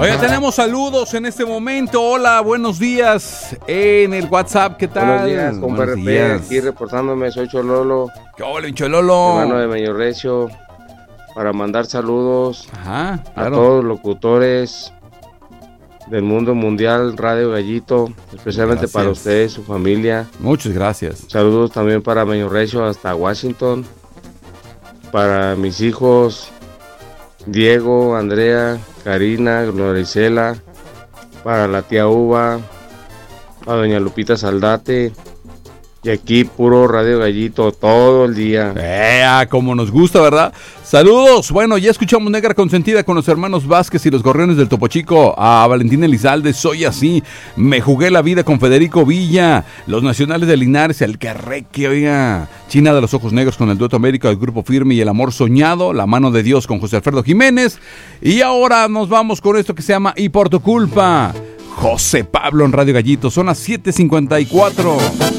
Oye, tenemos saludos en este momento. Hola, buenos días en el WhatsApp. ¿Qué tal? Buenos días, compa RP, aquí reportándome. Soy Chololo. ¿Qué hola, Chololo? Hermano de Meño Recio. Para mandar saludos claro. A todos los locutores del mundo mundial, Radio Gallito, especialmente para ustedes, su familia. Muchas gracias. Saludos también para Meño Recio hasta Washington. Para mis hijos, Diego, Andrea, Karina, Gloricela. Para la tía Uva, a doña Lupita Saldate. Y aquí puro Radio Gallito todo el día. Como nos gusta, ¿verdad? Saludos. Bueno, ya escuchamos Negra Consentida con los hermanos Vázquez y los Gorriones del Topo Chico. A Valentín Elizalde, Soy Así. Me jugué la vida con Federico Villa. Los Nacionales de Linares, El Carreque, oiga. China de los Ojos Negros con el Dueto América, el Grupo Firme y El Amor Soñado. La Mano de Dios con José Alfredo Jiménez. Y ahora nos vamos con esto que se llama Y por tu culpa. José Pablo en Radio Gallito. Son las 7:54.